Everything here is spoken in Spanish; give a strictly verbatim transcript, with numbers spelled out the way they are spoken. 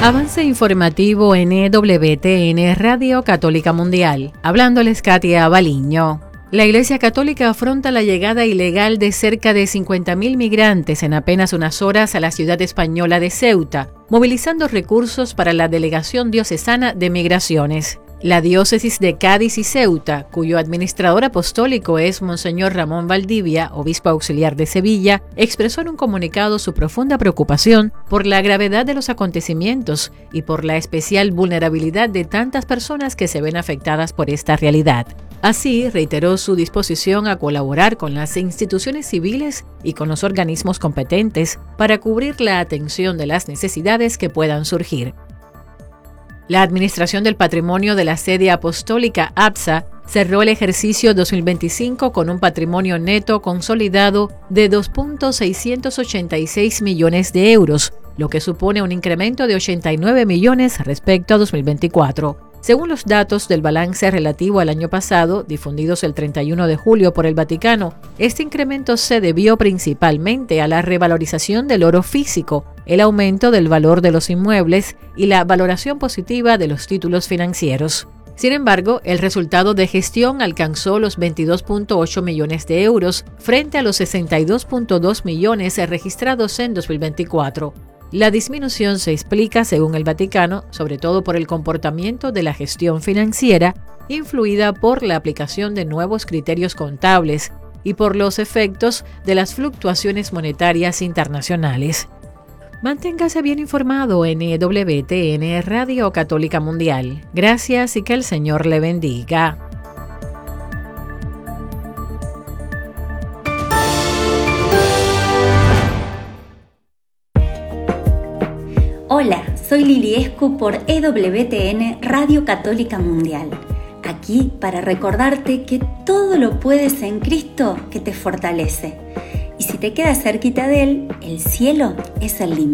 Avance informativo en E W T N Radio Católica Mundial. Hablándoles Katia Baliño. La Iglesia Católica afronta la llegada ilegal de cerca de cincuenta mil migrantes en apenas unas horas a la ciudad española de Ceuta, movilizando recursos para la Delegación Diocesana de Migraciones. La diócesis de Cádiz y Ceuta, cuyo administrador apostólico es Monseñor Ramón Valdivia, obispo auxiliar de Sevilla, expresó en un comunicado su profunda preocupación por la gravedad de los acontecimientos y por la especial vulnerabilidad de tantas personas que se ven afectadas por esta realidad. Así, reiteró su disposición a colaborar con las instituciones civiles y con los organismos competentes para cubrir la atención de las necesidades que puedan surgir. La Administración del Patrimonio de la Sede Apostólica, A P S A, cerró el ejercicio dos mil veinticinco con un patrimonio neto consolidado de dos punto seiscientos ochenta y seis millones de euros, lo que supone un incremento de ochenta y nueve millones respecto a dos mil veinticuatro. Según los datos del balance relativo al año pasado, difundidos el treinta y uno de julio por el Vaticano, este incremento se debió principalmente a la revalorización del oro físico, el aumento del valor de los inmuebles y la valoración positiva de los títulos financieros. Sin embargo, el resultado de gestión alcanzó los veintidós punto ocho millones de euros frente a los sesenta y dos punto dos millones registrados en dos mil veinticuatro. La disminución se explica, según el Vaticano, sobre todo por el comportamiento de la gestión financiera, influida por la aplicación de nuevos criterios contables y por los efectos de las fluctuaciones monetarias internacionales. Manténgase bien informado en E W T N Radio Católica Mundial. Gracias y que el Señor le bendiga. Hola, soy Lili Escu por E W T N Radio Católica Mundial. Aquí para recordarte que todo lo puedes en Cristo que te fortalece. Y si te quedas cerquita de Él, el cielo es el límite.